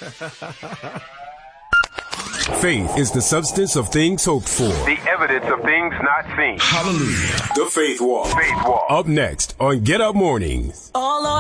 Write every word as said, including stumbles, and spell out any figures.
Faith is the substance of things hoped for. The evidence of things not seen. Hallelujah. The Faith Walk. Faith Walk. Up next on Get Up Mornings. All